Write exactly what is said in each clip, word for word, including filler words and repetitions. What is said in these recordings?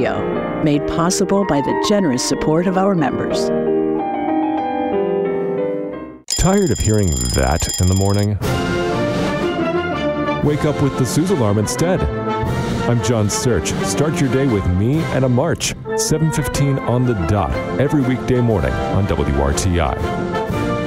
Radio, made possible by the generous support of our members. Tired of hearing that in the morning? Wake up with the Suze Alarm instead. I'm John Search. Start your day with me and a march, seven fifteen on the dot, every weekday morning on W R T I.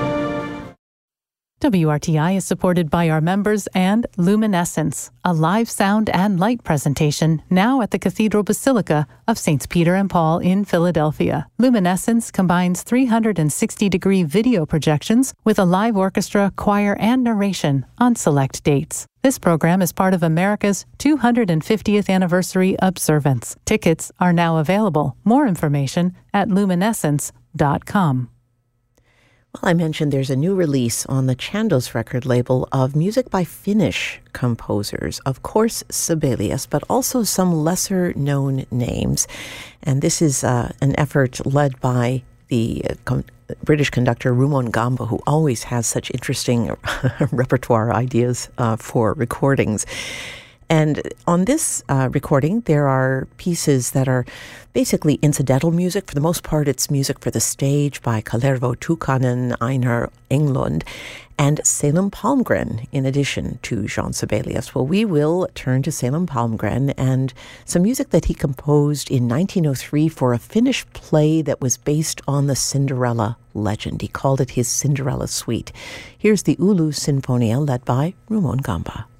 W R T I is supported by our members and Luminescence, a live sound and light presentation now at the Cathedral Basilica of Saints Peter and Paul in Philadelphia. Luminescence combines three hundred sixty degree video projections with a live orchestra, choir, and narration on select dates. This program is part of America's two hundred fiftieth anniversary observance. Tickets are now available. More information at luminescence dot com. Well, I mentioned there's a new release on the Chandos record label of music by Finnish composers. Of course, Sibelius, but also some lesser-known names. And this is uh, an effort led by the uh, com- British conductor Rumon Gamba, who always has such interesting repertoire ideas uh, for recordings. And on this uh, recording, there are pieces that are basically incidental music. For the most part, it's music for the stage by Kalervo Tukkanen, Einar Englund, and Salem Palmgren, in addition to Jean Sibelius. Well, we will turn to Salem Palmgren and some music that he composed in nineteen oh three for a Finnish play that was based on the Cinderella legend. He called it his Cinderella Suite. Here's the Ulu Sinfonia, led by Rumon Gamba.